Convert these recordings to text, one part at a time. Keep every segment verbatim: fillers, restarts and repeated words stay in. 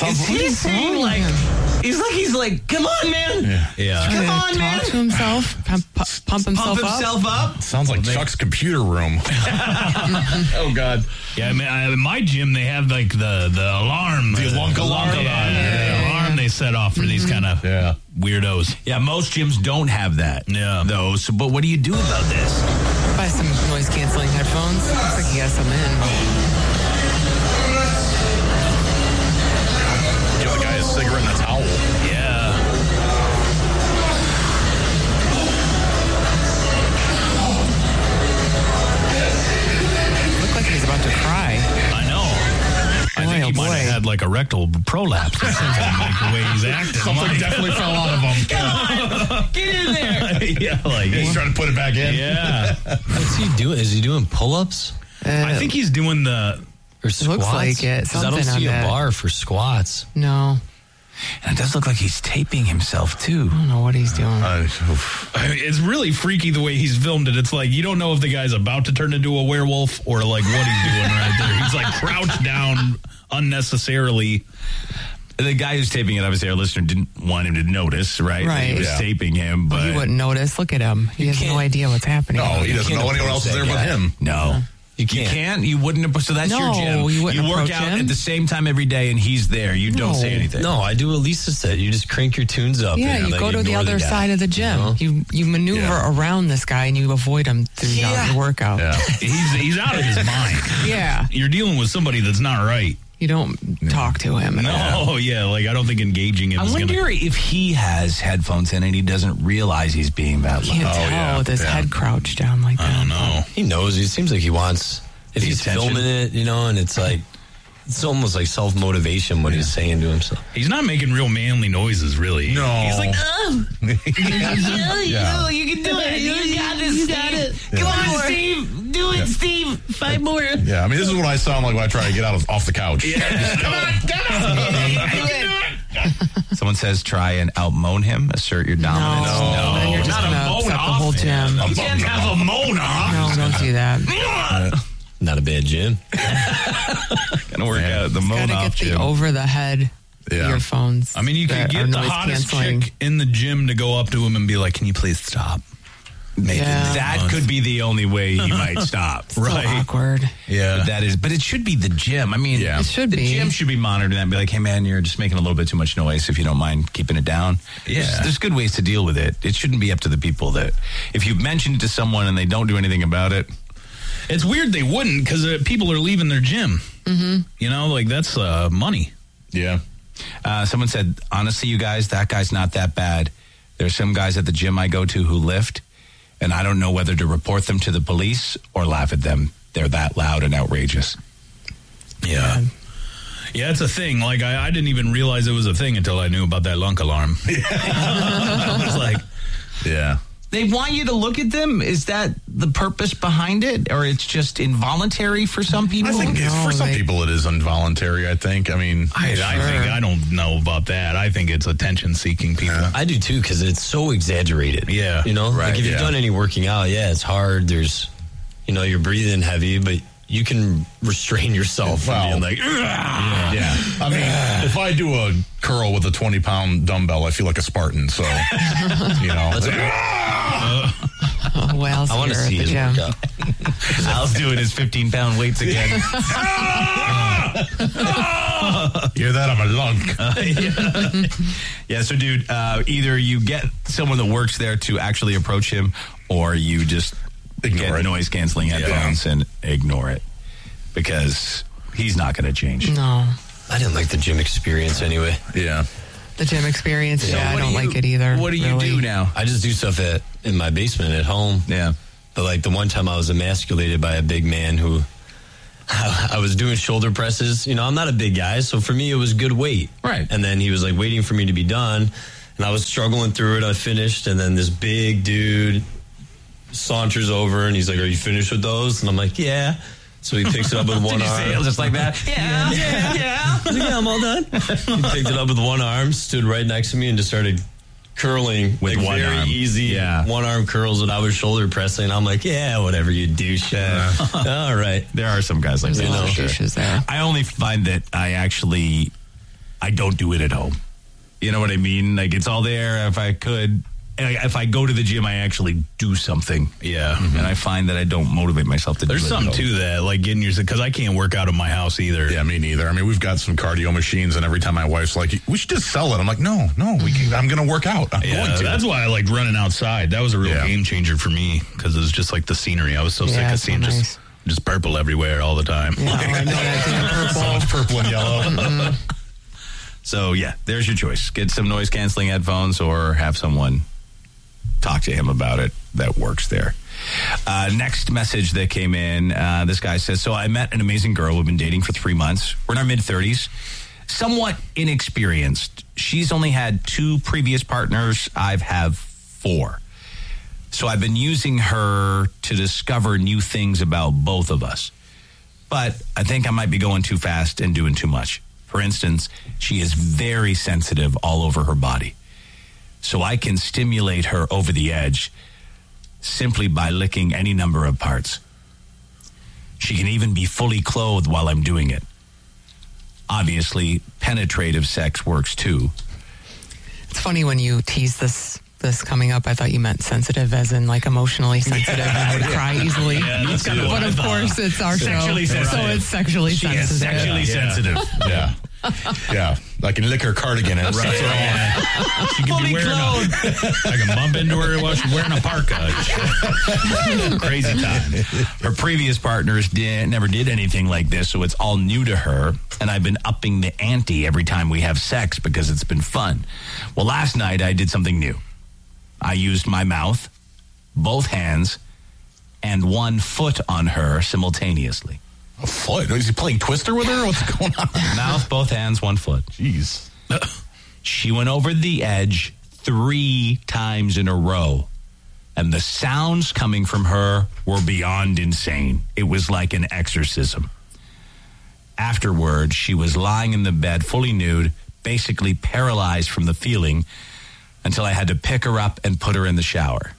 Is he saying like, he's like, he's like, come on, man. Yeah. Yeah. Come on, talk man. to himself, pump, pump himself Pump up. himself up. Sounds like Chuck's computer room. Oh, God. Yeah, I mean, I, in my gym, they have like the, the alarm. The lunk alarm. alarm. Yeah, Yeah, the alarm they set off for these kind of Yeah. weirdos. Yeah, most gyms don't have that. Yeah. Though. So, but what do you do about this? Buy some noise canceling headphones. Looks like he has some in. Give the guy a cigarette and a towel. Yeah. Looked like he was about to cry. I know. I Boy, think he oh might boy. have had like a rectal prolapse or something, like the way he's acting. Something Like- definitely fell out of him. Get in there. yeah, like He's trying to put it back in. yeah. What's he doing? Is he doing pull-ups I think he's doing the. or squats? like it. 'Cause I don't Something see on a that. bar for squats. No, And it does look like he's taping himself too. I don't know what he's doing. Uh, oof. I mean, it's really freaky the way he's filmed it. It's like you don't know if the guy's about to turn into a werewolf or like what he's doing right there. He's like crouched down unnecessarily. The guy who's taping it, obviously, our listener didn't want him to notice, right? that He Right. was Yeah. taping him, but You wouldn't notice. Look at him. He has no can't- idea what's happening. No, he doesn't can't know anyone approach else is that there but guy. him. no. You You can't. can't. You wouldn't. So that's your No, gym. you wouldn't work approach out him. at the same time every day, and he's there. You don't No. say anything. No, I do what Lisa said. You just crank your tunes up. Yeah, and, you like, go to the ignore other guy. side of the gym. You know? You you maneuver Yeah. around this guy and you avoid him throughout Yeah. your workout. Yeah. He's he's out of his mind. Yeah. You're dealing with somebody that's not right. You don't talk to him. at all. No, yeah, like I don't think engaging him I is wonder gonna. if he has headphones in and he doesn't realize he's being that You can't loud. tell yeah, with his yeah. head crouched down like that. I don't know. He knows. It seems like he wants. If The he's attention. filming it, you know, and it's like it's almost like self motivation what he's saying to himself. He's not making real manly noises, really. No. He's like, Oh, Yeah. you can do it. You got it. You got it. Come on, Steve. Do it, Steve. Five more. Yeah, I mean, this is what I sound like when I try to get out of, off the couch. Come on, come on. Someone says try and outmoan him, assert your No, dominance. no, then you're just not a gonna moan upset the off. whole gym. You can't have a moan off. No, don't do that. Not a bad gym. Gonna work out the moan Gotta off, get the Jim. over the head Yeah. earphones. I mean, you that could are get the noise hottest canceling. chick in the gym to go up to him and be like, "Can you please stop?" Making Yeah. That could be the only way he might stop. So awkward. Yeah. But that is, but it should be the gym. I mean, Yeah. It should the be. gym should be monitoring that and be like, hey, man, you're just making a little bit too much noise. If you don't mind keeping it down. Yeah. There's, there's good ways to deal with it. It shouldn't be up to the people that, if you mention it to someone and they don't do anything about it. It's weird they wouldn't because uh, people are leaving their gym. Mm-hmm. You know, like that's uh, money. Yeah. Uh, someone said, honestly, you guys, that guy's not that bad. There's some guys at the gym I go to who lift, and I don't know whether to report them to the police or laugh at them. They're that loud and outrageous. Yeah. Yeah, it's a thing. Like, I, I didn't even realize it was a thing until I knew about that lunk alarm. I was like, Yeah. They want you to look at them? Is that the purpose behind it? Or it's just involuntary for some people? I think No, for some they- people it is involuntary, I think. I mean, I, I think, I don't know about that. I think it's attention seeking people. Yeah. I do too because it's so exaggerated. Yeah. You know, Right, like if you've yeah. done any working out, yeah, it's hard. There's, you know, you're breathing heavy, but you can restrain yourself from Wow. being like, yeah. yeah. I mean, if I do a curl with a twenty pound dumbbell, I feel like a Spartan. So, you know. Oh, well, I want to here see at the his gym. workout. Al's doing his fifteen pound weights again. Hear that? I'm a lunk. Yeah, so dude, uh, either you get someone that works there to actually approach him, or you just Ignore get it. noise canceling headphones and ignore it, because he's not going to change. No. I didn't like the gym experience anyway. Yeah. The gym experience, So yeah, I what don't do you- like it either. What do you really. do now? I just do stuff at in my basement at home. Yeah. But like the one time I was emasculated by a big man who I was doing shoulder presses. You know, I'm not a big guy, so for me it was good weight. Right. And then he was like waiting for me to be done, and I was struggling through it. I finished, and then this big dude saunters over and he's like, "Are you finished with those?" And I'm like, "Yeah." So he picks it up with one Did you arm. say it just like that? Yeah, yeah, yeah. I was like, "Yeah, I'm all done." He picked it up with one arm, stood right next to me, and just started curling With like one very arm. easy Yeah. one arm curls, and I was shoulder pressing. I'm like, "Yeah, whatever you douche." All right. There are some guys like There's that. a lot of for sure. douches there. I only find that I actually I don't do it at home. You know what I mean? Like, it's all there. If I could, if I go to the gym, I actually do something. Yeah. Mm-hmm. And I find that I don't motivate myself to There's do it. something at home. to that, like getting your, because I can't work out in my house either. Yeah, me neither. I mean, we've got some cardio machines, and every time my wife's like, we should just sell it. I'm like, no, no, we can, I'm going to work out. I'm Yeah, going to. that's why I liked running outside. That was a real Yeah. game changer for me because it was just like the scenery. I was so Yeah, sick of it's so seeing nice. just just purple everywhere all the time. Yeah, oh, I know that damn So purple. much purple and yellow. So, yeah, there's your choice. Get some noise-canceling headphones or have someone talk to him about it that works there. Uh, next message that came in, uh, this guy says, so I met an amazing girl. We've been dating for three months. We're in our mid-thirties. Somewhat inexperienced. She's only had two previous partners. I've have four. So I've been using her to discover new things about both of us. But I think I might be going too fast and doing too much. For instance, she is very sensitive all over her body. So I can stimulate her over the edge simply by licking any number of parts. She can even be fully clothed while I'm doing it. Obviously, penetrative sex works too. It's funny when you tease this this coming up. I thought you meant sensitive, as in like emotionally sensitive and would cry easily. Yeah, that's kinda what but I of thought. course, it's our Sexually show, sensitive. so it's sexually She is sensitive. sexually Yeah. sensitive. Yeah. Yeah. I can lick her cardigan and rub her off. She could be wearing a, I can bump into her while she's wearing a parka. Crazy time. Her previous partners did, never did anything like this, so it's all new to her. And I've been upping the ante every time we have sex because it's been fun. Well, last night I did something new. I used my mouth, both hands, and one foot on her simultaneously. A foot? Is he playing Twister with her? What's going on? Mouth, both hands, one foot. Jeez. She went over the edge three times in a row. And the sounds coming from her were beyond insane. It was like an exorcism. Afterward, she was lying in the bed, fully nude, basically paralyzed from the feeling, until I had to pick her up and put her in the shower.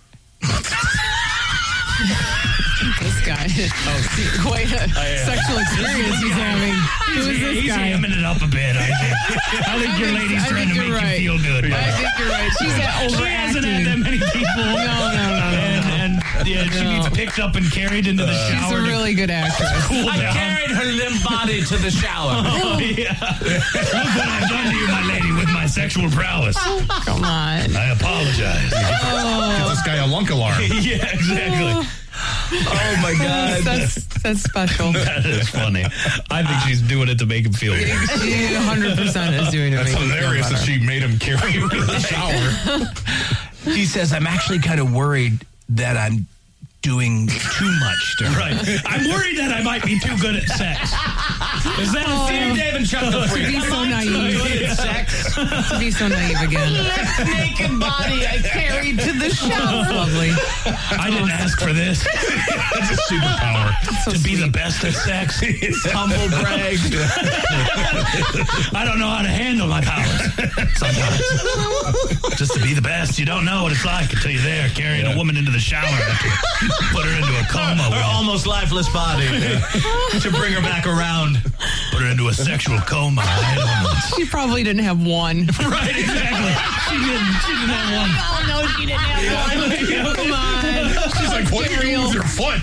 This guy, oh, quite a sexual experience he's having. Who is this He's guy? hamming it up a bit, I think. I think your think- lady's I trying think to make you're right. you feel good. I think you're right. She's at She hasn't had that overacting. many people. No, no, no, no. And, and yeah, she No. needs picked up and carried into the She's shower. a to really good actress. cool I down. carried her limp body to the shower. Oh, yeah. Look what I've done to you, my lady, with my sexual prowess. Come on. I apologize. Get this guy a lunk alarm. Yeah, exactly. Oh, my God. That's that's special. That is funny. I think she's doing it to make him feel good. She one hundred percent is doing it. That's to make you feel hilarious that better. she made him carry him to the shower. He says, I'm actually kind of worried that I'm doing too much to her. Right. I'm worried that I might be too good at sex. Is that Oh, a thing, Dave and Chuck? to be so naive. Good at sex. To be so naive again. Naked body I carried to the shower. That's lovely. I didn't ask for this. It's a superpower. So to be the sweet. best at sex. Humble brag. I don't know how to handle my powers sometimes. Just to be the best, you don't know what it's like until you're there carrying a woman into the shower after put her into a coma. Her with- almost lifeless body to bring her back around. Put her into a sexual coma. She probably didn't have one. Right, exactly. She didn't, she didn't have one. Oh no, she didn't have one. Come on. She's like, what are you doing with your foot?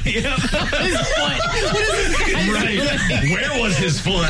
Right. Where was his foot?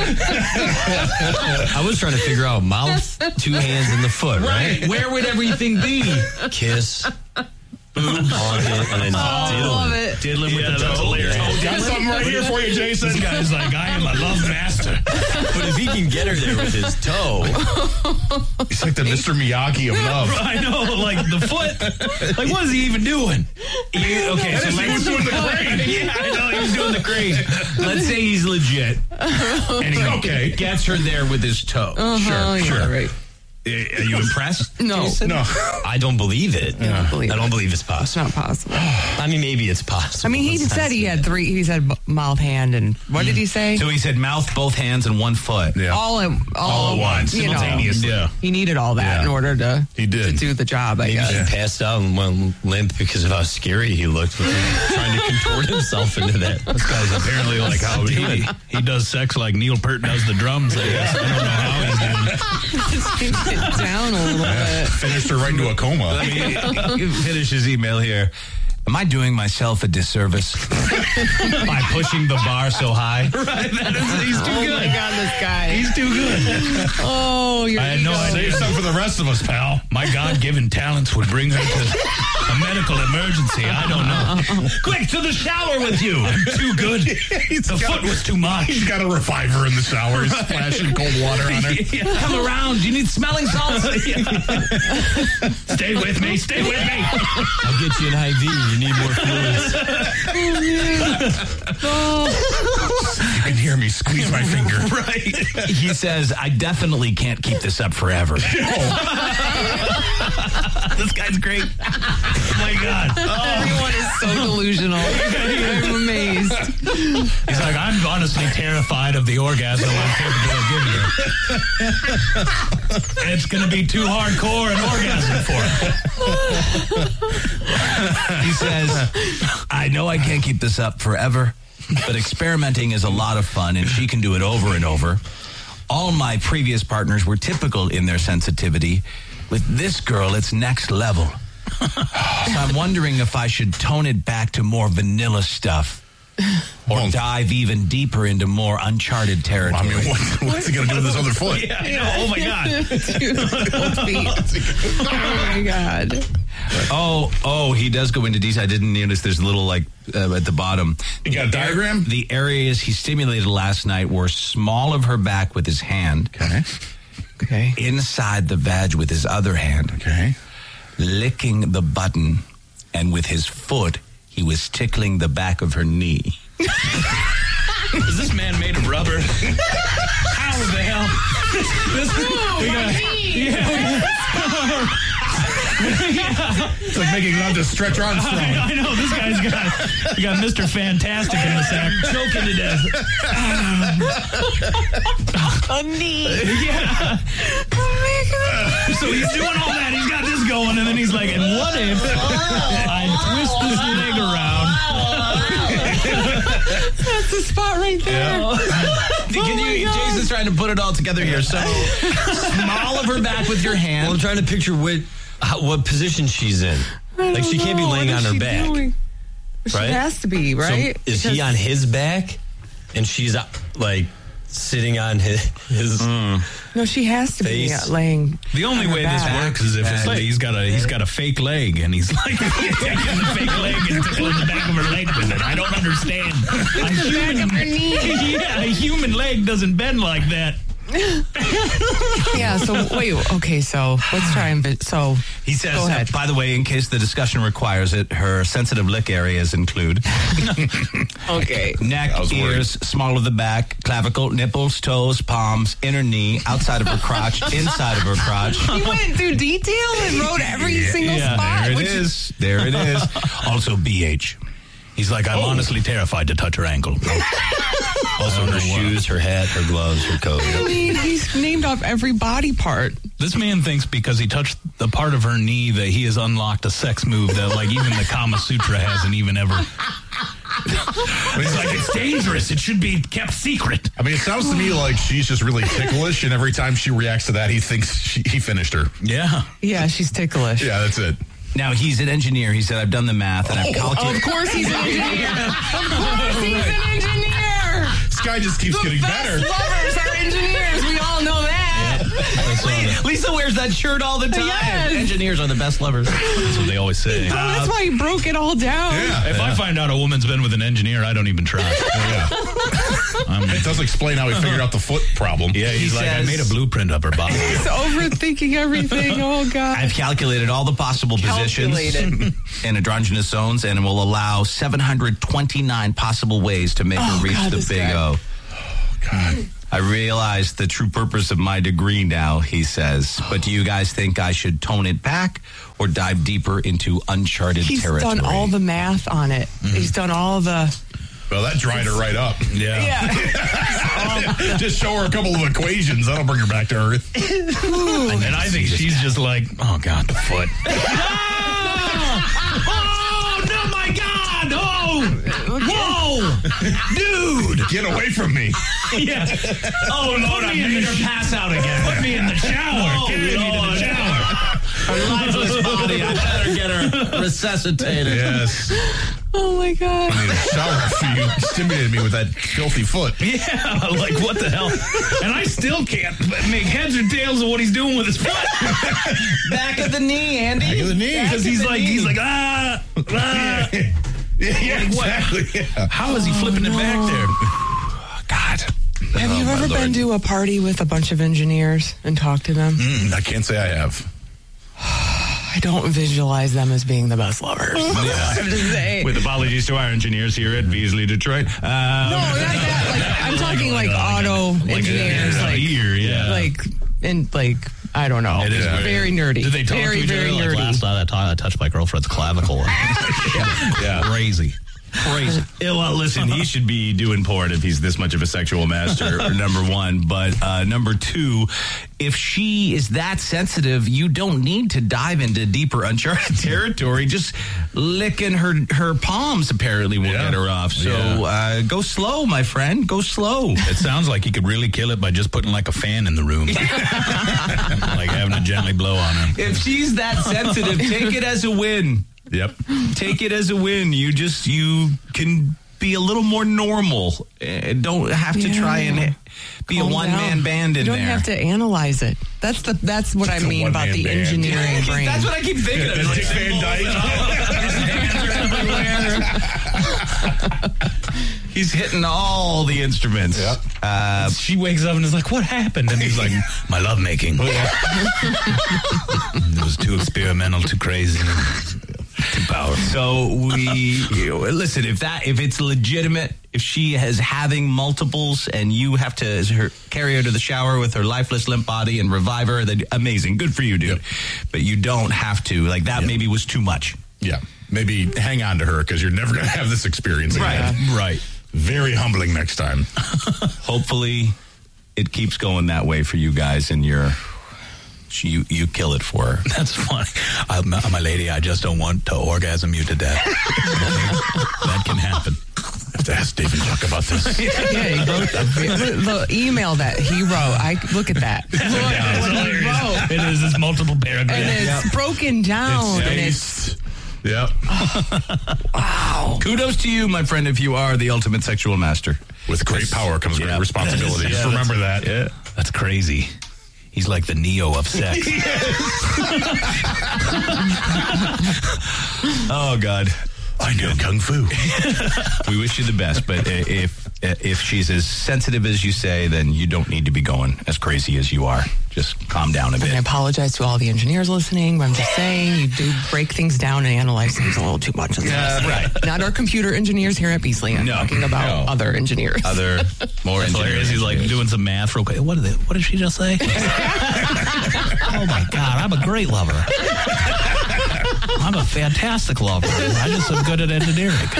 I was trying to figure out mouth, two hands, and the foot, right? Where would everything be? Kiss, boobs, on it, and then I love diddling. it. Diddling with Yeah, the that's toe. hilarious. Got something right here for you, Jason. This guy's like, I am a love master. But if he can get her there with his toe, He's like the Mister Miyagi of love. I know, like the foot. Like, what is he even doing? You- okay, so He was let's, doing the crane. Yeah, I know, he was doing the crane. let's say he's legit. And he Okay. gets her there with his toe. Oh, yeah, sure. right. Are you impressed? No, No. I don't believe it. don't believe I don't it. believe it's it's possible. not possible. I mean, maybe it's possible. I mean, he It's said he had three. He said b- mouth, hand, and what did he say? So he said mouth, both hands, and one foot. Yeah. All at all, All at once, you know. simultaneously. Yeah. He needed all that Yeah. in order to He did. to do the job. I Maybe guess. he passed out and went limp because of how scary he looked with him trying to contort himself into that. This guy's apparently like how he, he does sex like Neil Peart does the drums, I guess. I don't know how he's Take it down a little bit. Finished her right into a coma. Finish his email here. Am I doing myself a disservice by pushing the bar so high? Right, that is, he's too Oh good. my God, this guy. He's too good. Oh, you're I had no idea. Save some for the rest of us, pal. My God-given talents would bring her to a medical emergency. I don't know. Quick, to the shower with you. I'm too good. The foot was too much. He's got a reviver in the shower, splashing cold water on her. Yeah. Come around. You need smelling salts. Stay with me. Stay with me. I'll get you an I V. You need more fluids. You can hear me squeeze my finger. Right. He says, I definitely can't keep this up forever. This guy's great. Oh, my God. Everyone is so delusional. I'm amazed. He's like, I'm honestly terrified of the orgasm I'm capable of giving you. It's going to be too hardcore an orgasm for him. He says, I know I can't keep this up forever, but experimenting is a lot of fun, and she can do it over and over. All my previous partners were typical in their sensitivity. With this girl, it's next level. So I'm wondering if I should tone it back to more vanilla stuff or Well, dive even deeper into more uncharted I territory. mean, what, what's he going to do with his other foot? Yeah, I know. Oh, my God. Dude, cold feet. Oh my God. Oh, oh, he does go into detail. I didn't notice there's a little, like, uh, at the bottom. You got a diagram? The areas he stimulated last night were small of her back with his hand. Okay. Okay. Inside the vag with his other hand. Okay. Licking the button, and with his foot, he was tickling the back of her knee. Is this man made of rubber? How the hell? This, we got, yeah. It's like making love to Stretch Armstrong. I, I know, this guy's got, you got Mister Fantastic in the sack, choking to death. A knee. Yeah. Oh my God. So he's doing all that, he's got this going, and then he's like, and what if I twist this leg around? That's the spot right there. Can you, Jason's trying to put it all together here. So, small of her back with your Well, hand. I'm trying to picture what how, what position she's in. I Like, she don't can't be know. laying What on is her she back. doing? She Right? has to be, right? So is he Because- on his back and she's uh, like sitting on his, his No, she has to be face? uh, laying. The only on her way this back. works is if it's Back. like he's got a he's got a fake leg and he's like taking the fake leg and tickling the back of her leg with it. I don't understand. A human, of her knee. yeah, a human leg doesn't bend like that. Yeah. So wait. Okay. So let's try and vi- so He says, Go ahead. uh, by the way, in case the discussion requires it, her sensitive lick areas include okay. neck, I was worried. ears, small of the back, clavicle, nipples, toes, palms, inner knee, outside of her crotch, inside of her crotch. He went through detail and wrote every single Yeah, spot. there it which is. There it is. Also, B H. He's like, I'm honestly terrified to touch her ankle. also her shoes, her hat, her gloves, her coat. I mean, he's named off every body part. This man thinks because he touched the part of her knee that he has unlocked a sex move that like even the Kama Sutra hasn't even ever. It's like, it's dangerous. It should be kept secret. I mean, it sounds to me like she's just really ticklish, and every time she reacts to that, he thinks she, he finished her. Yeah. Yeah, she's ticklish. Yeah, that's it. Now, he's an engineer. He said, I've done the math, and I've calculated. Of course he's an engineer. Of course he's an engineer. This guy just keeps The getting best better. lovers are engineers. We all know that. Lisa wears that shirt all the time. Yes. Engineers are the best lovers. That's what they always say. Oh, that's why he broke it all down. Yeah. If I find out a woman's been with an engineer, I don't even try. Yeah. I'm, It does explain how he figured out the foot problem. yeah, he's He like, says- I made a blueprint of her body. He's overthinking everything. Oh, God. I've calculated all the possible positions Calculated. in androgynous zones, and will allow seven hundred twenty-nine possible ways to make Oh, her reach God, the this big guy. O. God. I realize the true purpose of my degree now, he says. But do you guys think I should tone it back or dive deeper into uncharted He's territory? done all the math on it. He's done all the. Well, that dried her right up. Yeah. Yeah. Just show her a couple of equations. That'll bring her back to earth. And I think she's just like, oh, God, the foot. Oh, no, my God! God, no! Whoa! Dude! Get away from me. Yeah. Oh, Lord, I'm making her pass out again. Put me in the shower. Oh, Get me into the shower. Her lifeless body. I better get her resuscitated. Yes. Oh my God. I need a shower after you stimulated me with that filthy foot. Yeah, like what the hell? And I still can't make heads or tails of what he's doing with his foot. Back of the knee, Andy. Back of the knee. Because he's like, he's like, ah, ah. Yeah, yeah, exactly. Yeah. How is he flipping it back there? God. Have you Oh, my ever Lord. been to a party with a bunch of engineers and talked to them? Mm, I can't say I have. I don't visualize them as being the best lovers. I'm just saying. With apologies to our engineers here at Beasley, Detroit. Um, no, not that. Like, I'm talking like auto engineers, yeah, like, ear, yeah. like, and like, I don't know. It is very, very- nerdy. Do they talk very, to each very other? Like nerdy. last night I, ta- I touched my girlfriend's clavicle. Yeah. Crazy. Crazy. Yeah, well, listen, he should be doing porn if he's this much of a sexual master, number one. But uh, number two, if she is that sensitive, you don't need to dive into deeper uncharted territory. Just licking her, her palms apparently will Yeah. get her off. So Yeah. uh, go slow, my friend. Go slow. It sounds like he could really kill it by just putting like a fan in the room. Like having to gently blow on him. If she's that sensitive, take it as a win. Yep. Take it as a win. You just, you can be a little more normal. Uh, don't have to Yeah. try and be Calm a one-man down. band in You don't there. have to analyze it. That's the. That's what I It's a mean about one-man the band. engineering brain. That's what I keep thinking of. Dick Like, Van Dyke. he's hitting all the instruments. Yep. Uh, She wakes up and is like, what happened? And he's like, my lovemaking. It was too experimental, too crazy, too powerful. so we you know, listen. If that, if it's legitimate, if she is having multiples, and you have to as her, carry her to the shower with her lifeless, limp body and revive her, then amazing, good for you, dude. Yep. But you don't have to. Like that, Yep. maybe was too much. Yeah. Maybe hang on to her because you're never going to have this experience again. Right. Very humbling next time. Hopefully, it keeps going that way for you guys, and you're you you kill it for her. That's funny. I'm, my lady, I just don't want to orgasm you to death. That can happen. I have to ask David Chuck about this. Yeah, he wrote the, the email that he wrote. I look at that. Look at what he wrote. It is this multiple paragraphs. And it's broken down. and it's Spaced. Yep. wow. Kudos to you, my friend, if you are the ultimate sexual master. With great power comes great Yeah. responsibility. Yeah, Just remember that. Yeah. That's crazy. He's like the Neo of sex. Oh God, I know Kung Fu. we wish you the best. But i- if if she's as sensitive as you say, then you don't need to be going as crazy as you are. Just calm down a And I bit. apologize to all the engineers listening, but I'm just saying you do break things down and analyze things a little too much. Uh, right. Not our computer engineers here at Beasley. I'm No, talking about no. other engineers. Other more Hilarious. engineers. He's like doing some math real quick. What did, they, what did she just say? Oh my God, I'm a great lover. I'm a fantastic lover. I just am good at engineering.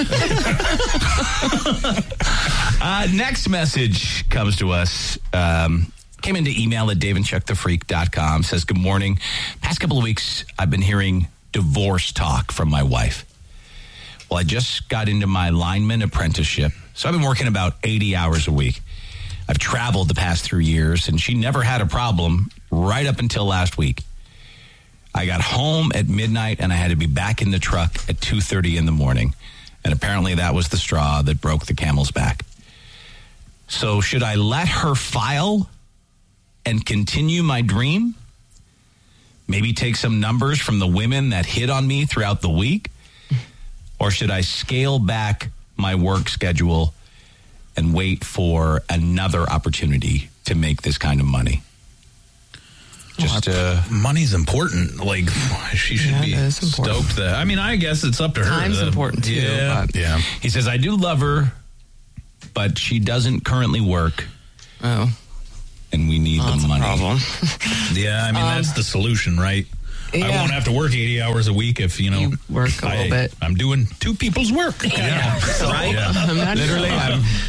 Uh, next message comes to us. Um, came into email at dave and chuck the freak dot com. Says, good morning. Past couple of weeks, I've been hearing divorce talk from my wife. Well, I just got into my lineman apprenticeship, so I've been working about eighty hours a week. I've traveled the past three years, and she never had a problem right up until last week. I got home at midnight, and I had to be back in the truck at two thirty in the morning. And apparently that was the straw that broke the camel's back. So should I let her file and continue my dream? Maybe take some numbers from the women that hit on me throughout the week? Or should I scale back my work schedule and wait for another opportunity to make this kind of money? Just uh, Money's important. Like, she should Yeah, be it is important. stoked that. I mean, I guess it's up to her. Time's to- important, too, Yeah. but- Yeah. he says, I do love her, but she doesn't currently work, Oh, and we need well, the that's a money. problem. Yeah, I mean, that's the solution, right? I Yeah. won't have to work eighty hours a week if, you know, You work a I, little bit. I'm doing two people's work. Yeah, right? Yeah. I'm not Literally, I'm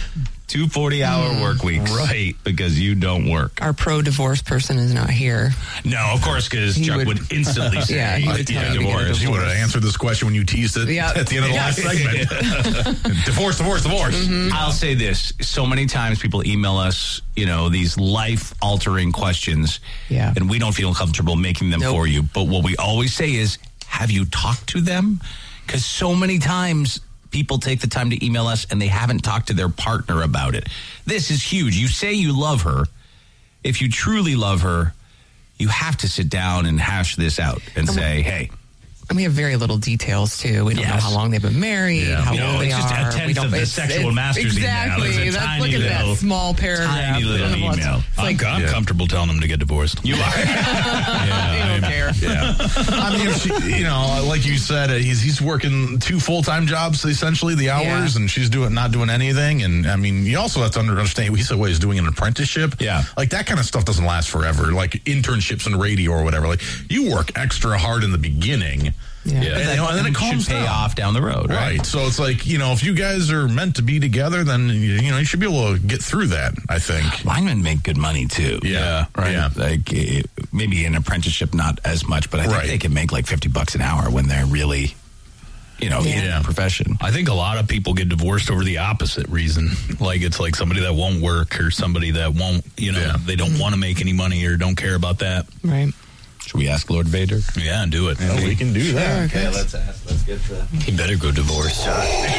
Two forty-hour mm, work weeks. Right. Because you don't work. Our pro-divorce person is not here. No, of course, because Chuck would, would instantly say, yeah, he would tell yeah, you to get a divorce. He would have answered this question when you teased it yep. at the end of the yeah. last segment. divorce, divorce, divorce. Mm-hmm. I'll say this. So many times people email us, you know, these life-altering questions, yeah. and we don't feel comfortable making them nope. for you. But what we always say is, have you talked to them? Because so many times people take the time to email us and they haven't talked to their partner about it. This is huge. You say you love her. If you truly love her, you have to sit down and hash this out and and say, hey. And we have very little details, too. We don't yes. know how long they've been married, yeah. how no, old they it's just are. a tenth we don't, of the it's, sexual it's, master's exactly. email. It's a That's, tiny look at little, that small paragraph. Tiny little email. It's I'm, like, I'm yeah. comfortable telling them to get divorced. You are. yeah, they don't care. Yeah. I mean, if she, you know, like you said, uh, he's he's working two full-time jobs, essentially, the hours, yeah. and she's doing not doing anything. And, I mean, you also have to understand, he said, what, he's doing an apprenticeship? Yeah. Like, that kind of stuff doesn't last forever. Like, internships in radio or whatever. Like, you work extra hard in the beginning. Yeah. Yeah. And, and then it calms should pay down. off down the road, right? Right. So it's like, you know, if you guys are meant to be together, then, you know, you should be able to get through that, I think. Linemen make good money, too. Yeah. Right? Yeah. Like, it, maybe an apprenticeship, not as much, but I think right. they can make like fifty bucks an hour when they're really, you know, yeah. in a profession. I think a lot of people get divorced over the opposite reason. Like, it's like somebody that won't work or somebody that won't, you know, yeah. they don't want to make any money or don't care about that. Right. Should we ask Lord Vader? Yeah, do it. Yeah, we can do that. Okay, let's ask. Let's get to. He better go divorce. See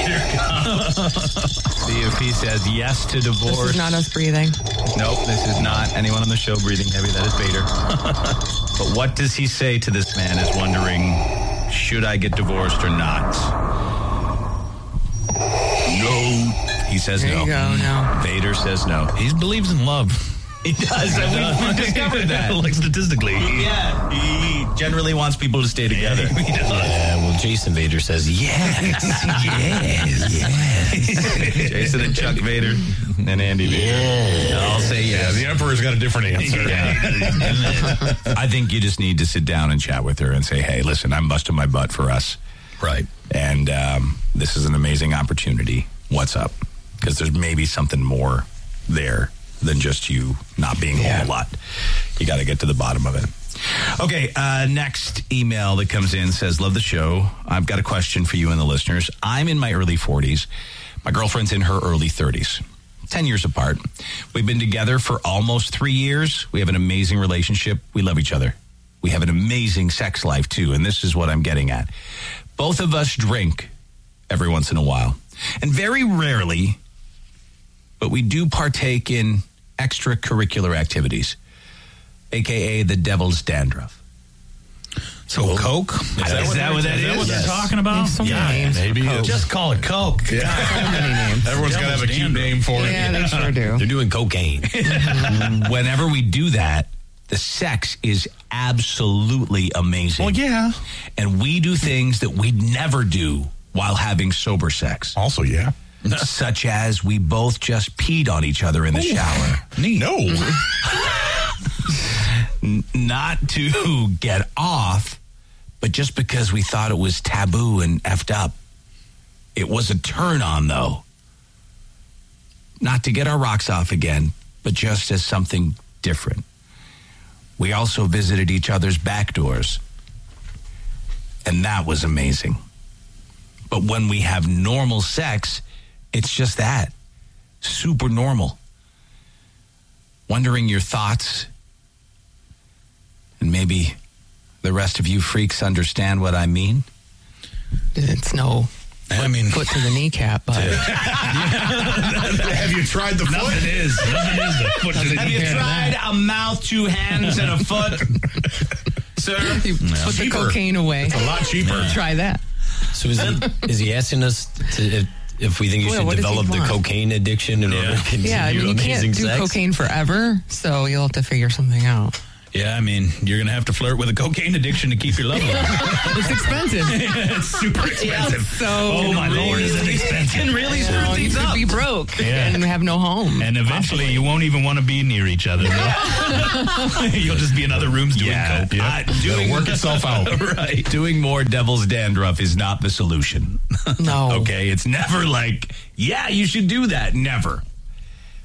if he says yes to divorce. This is not us breathing. Nope, this is not anyone on the show breathing heavy. That is Vader. But what does he say to this man is wondering, should I get divorced or not? No. He says there no. You go, no. Vader says no. He believes in love. He does. And we've discovered that. Like, statistically. Yeah. He generally wants people to stay together. Yeah, well, Jason Vader says yes. yes. Yes. Jason and Chuck Vader and Andy Vader. Yeah. I'll say yes. Yeah, the Emperor's got a different answer. Yeah. I think you just need to sit down and chat with her and say, hey, listen, I'm busting my butt for us. Right. And um, this is an amazing opportunity. What's up? Because there's maybe something more there than just you not being yeah. home a lot. You got to get to the bottom of it. Okay, uh, next email that comes in says, love the show. I've got a question for you and the listeners. I'm in my early forties. My girlfriend's in her early thirties. ten years apart. We've been together for almost three years. We have an amazing relationship. We love each other. We have an amazing sex life, too. And this is what I'm getting at. Both of us drink every once in a while. And very rarely, but we do partake in extracurricular activities, a k a the devil's dandruff. So well, Coke? Is that, is what, that what that is? Is that what yes. they're talking about? So yeah, names maybe. Coke. Just call it Coke. Yeah. So many names. Everyone's got to have a cute Dandruff. name for it. Yeah, they sure do. They're doing cocaine. Whenever we do that, the sex is absolutely amazing. Well, yeah. And we do things that we'd never do while having sober sex. Also, yeah. Such as we both just peed on each other in the Ooh. shower. No. N- not to get off, but just because we thought it was taboo and effed up. It was a turn on, though. Not to get our rocks off again, but just as something different. We also visited each other's back doors, and that was amazing. But when we have normal sex, it's just that. Super normal. Wondering your thoughts, and maybe the rest of you freaks understand what I mean? It's no I mean, foot to the kneecap, but Have you tried the foot? Nothing is. Nothing is a foot to the Have you kneecap. tried a mouth, two hands, and a foot? Sir? you put the Cheaper. cocaine away. It's a lot cheaper. Try that. So is he, is he asking us to, if, if we think you Well, should what does he develop the want? cocaine addiction in order Yeah. to continue Yeah, I mean, you amazing can't do sex? cocaine forever, so you'll have to figure something out. Yeah, I mean, you're going to have to flirt with a cocaine addiction to keep your love alive. It's expensive. It's super expensive. So oh, my Lord, is it expensive? Can really you screw know, you things could up. be broke Yeah. and have no home. And eventually you won't even want to be near each other. You'll just be in other rooms doing Yeah, coke. uh, doing, It'll work itself out. Right. doing more devil's dandruff is not the solution. No. Okay, it's never like, yeah, you should do that. Never.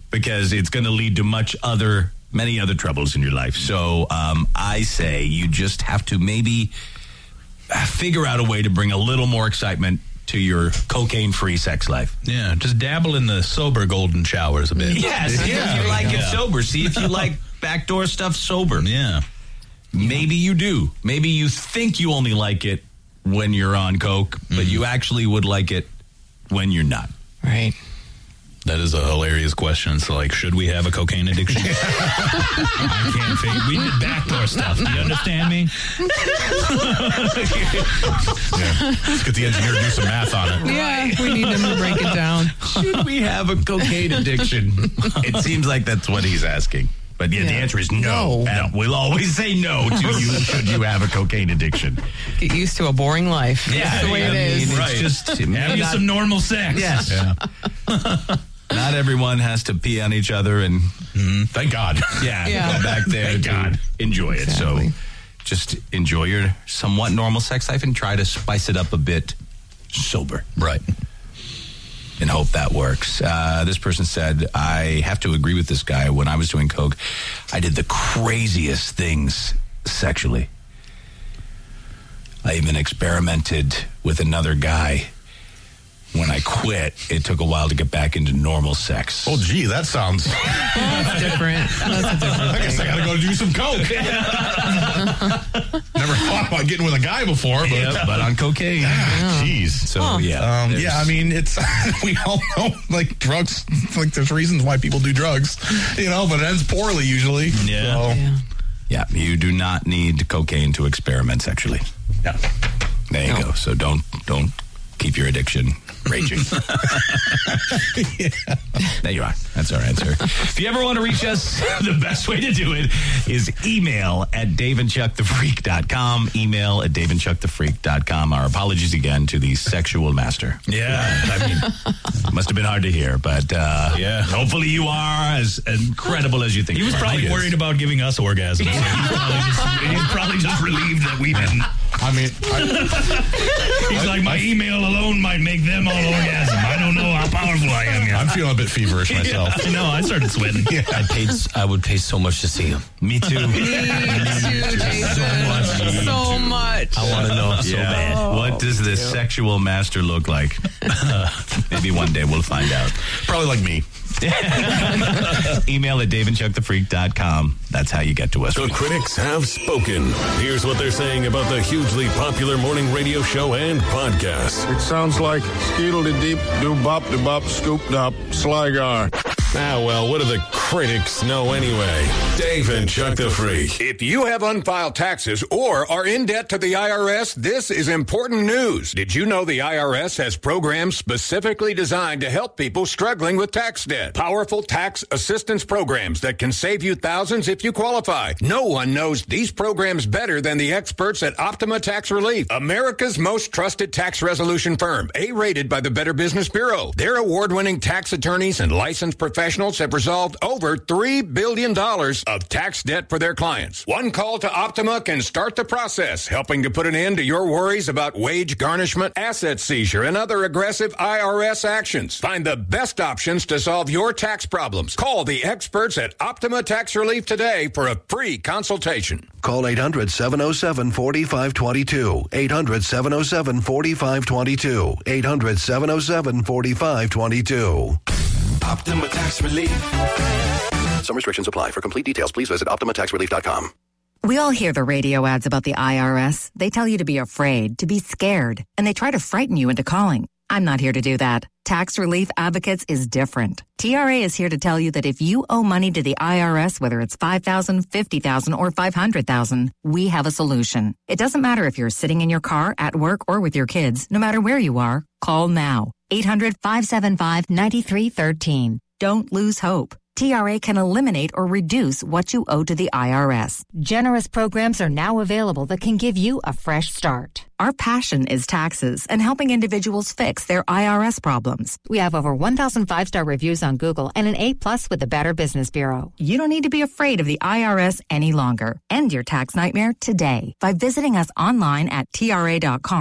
because it's going to lead to much other, many other troubles in your life. So um, I say you just have to maybe figure out a way to bring a little more excitement to your cocaine-free sex life. Yeah, just dabble in the sober golden showers a bit. Yes, see yeah. if you like yeah. it sober. See if you like backdoor stuff sober. Yeah. Maybe you do. Maybe you think you only like it when you're on coke, but Mm-hmm. you actually would like it when you're not. Right. That is a hilarious question. It's like, should we have a cocaine addiction? I can't figure. We did backdoor stuff. Do you understand me? Yeah. Let's get the engineer to do some math on it. Yeah, we need them to break it down. Should we have a cocaine addiction? It seems like that's what he's asking. But yeah, the Yeah. answer is no. No. And we'll always say no to you should you have a cocaine addiction. Get used to a boring life. That's the way I it mean, is. it's Right. just Have you not- some normal sex? Yes. Yeah. Not everyone has to pee on each other and Thank God. yeah, Yeah. go back there Thank to God. enjoy it. Exactly. So just enjoy your somewhat normal sex life and try to spice it up a bit sober. Right. And hope that works. Uh, this person said, I have to agree with this guy. When I was doing coke, I did the craziest things sexually. I even experimented with another guy. When I quit, it took a while to get back into normal sex. Oh, gee, that sounds. That's different. That's a different I guess I got to go do some coke. Never thought about getting with a guy before, but. Yeah, but on cocaine. Jeez. So, yeah. Um, there's- yeah, I mean, it's we all know like drugs. Like there's reasons why people do drugs, you know, but it ends poorly usually. Yeah. So, Yeah. Yeah, you do not need cocaine to experiment sexually. yeah. There you No. go. So don't don't keep your addiction raging. There you are. That's our answer. If you ever want to reach us, the best way to do it is email at dave and chuck the freak dot com. Email at dave and chuck the freak dot com. Our apologies again to the sexual master. Yeah. I mean, It must have been hard to hear, but uh, Yeah. hopefully you are as incredible as you think. he was you are. probably He is. worried about giving us orgasms. So he's, probably just, he's probably just relieved that we didn't. I mean, I, He's like, my email alone might make them all orgasm. I don't know how powerful I am yet. I'm feeling a bit feverish myself. I know. I started sweating. I paid. I would pay so much to see him. Me too. Me too, Jason. So much. I want to know so Yeah. bad. What does this sexual master look like? Maybe one day we'll find out. Probably like me. Email at dave and chuck the freak dot com. That's how you get to us. The critics have spoken. Here's what they're saying about the hugely popular morning radio show and podcast. It sounds like skeedle-de-deep, do-bop-de-bop, scoop-dop, slygar. Ah, well, what do the critics know anyway? Dave and Chuck the Freak. If you have unfiled taxes or are in debt to the I R S, this is important news. Did you know the I R S has programs specifically designed to help people struggling with tax debt? Powerful tax assistance programs that can save you thousands if you qualify. No one knows these programs better than the experts at Optima Tax Relief, America's most trusted tax resolution firm, A-rated by the Better Business Bureau. Their award-winning tax attorneys and licensed professionals have resolved over three billion dollars of tax debt for their clients. One call to Optima can start the process, helping to put an end to your worries about wage garnishment, asset seizure, and other aggressive I R S actions. Find the best options to solve your tax problems. Call the experts at Optima Tax Relief today for a free consultation. Call eight hundred, seven oh seven, four five two two. eight hundred, seven oh seven, four five two two. eight hundred, seven oh seven, four five two two. Optima Tax Relief. Some restrictions apply. For complete details, please visit optima tax relief dot com. We all hear the radio ads about the I R S. They tell you to be afraid, to be scared, and they try to frighten you into calling. I'm not here to do that. Tax Relief Advocates is different. T R A is here to tell you that if you owe money to the I R S, whether it's five thousand dollars, fifty thousand dollars, or five hundred thousand dollars, we have a solution. It doesn't matter if you're sitting in your car, at work, or with your kids. No matter where you are, call now. eight hundred, five seven five, nine three one three. Don't lose hope. T R A can eliminate or reduce what you owe to the I R S. Generous programs are now available that can give you a fresh start. Our passion is taxes and helping individuals fix their I R S problems. We have over one thousand five-star reviews on Google and an A plus with the Better Business Bureau. You don't need to be afraid of the I R S any longer. End your tax nightmare today by visiting us online at T R A dot com.